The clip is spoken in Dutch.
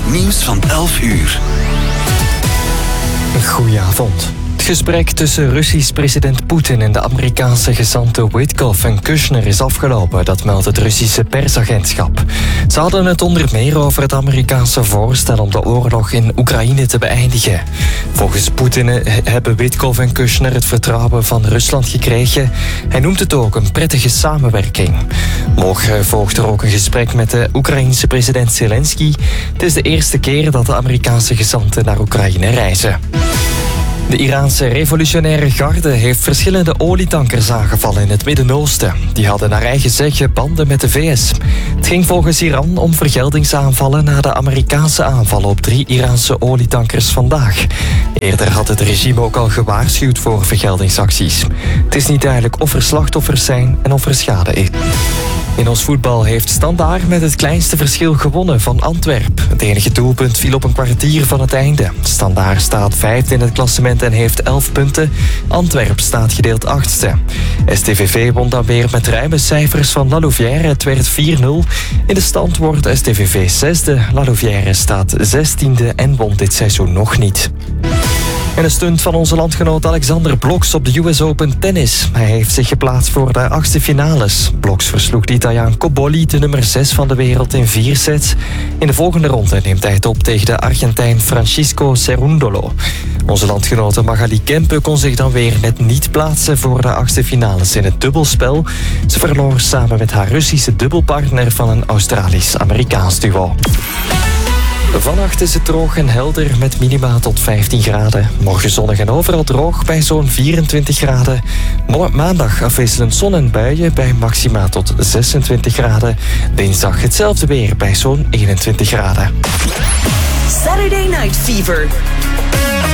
Nieuws van 11 uur. Goedenavond. Het gesprek tussen Russisch president Poetin en de Amerikaanse gezanten Witkoff en Kushner is afgelopen, dat meldt het Russische persagentschap. Ze hadden het onder meer over het Amerikaanse voorstel om de oorlog in Oekraïne te beëindigen. Volgens Poetin hebben Witkoff en Kushner het vertrouwen van Rusland gekregen. Hij noemt het ook een prettige samenwerking. Morgen volgt er ook een gesprek met de Oekraïense president Zelensky. Het is de eerste keer dat de Amerikaanse gezanten naar Oekraïne reizen. De Iraanse revolutionaire garde heeft verschillende olietankers aangevallen in het Midden-Oosten. Die hadden naar eigen zeggen banden met de VS. Het ging volgens Iran om vergeldingsaanvallen na de Amerikaanse aanvallen op 3 Iraanse olietankers vandaag. Eerder had het regime ook al gewaarschuwd voor vergeldingsacties. Het is niet duidelijk of er slachtoffers zijn en of er schade is. In ons voetbal heeft Standaard met het kleinste verschil gewonnen van Antwerp. Het enige doelpunt viel op een kwartier van het einde. Standaard staat 5e in het klassement en heeft 11 punten. Antwerp staat gedeeld 8e. STVV won dan weer met ruime cijfers van La Louvière. Het werd 4-0. In de stand wordt STVV 6e. La Louvière staat 16e en won dit seizoen nog niet. En een stunt van onze landgenoot Alexander Bloks op de US Open tennis. Hij heeft zich geplaatst voor de 8e finales. Bloks versloeg de Italiaan Cobolli, de nummer 6 van de wereld, in 4 sets. In de volgende ronde neemt hij het op tegen de Argentijn Francisco Cerundolo. Onze landgenote Magali Kempe kon zich dan weer net niet plaatsen voor de 8e finales in het dubbelspel. Ze verloor samen met haar Russische dubbelpartner van een Australisch-Amerikaans duo. Vannacht is het droog en helder met minima tot 15 graden. Morgen zonnig en overal droog bij zo'n 24 graden. Maandag afwisselend zon en buien bij maxima tot 26 graden. Dinsdag hetzelfde weer bij zo'n 21 graden. Saturday Night Fever.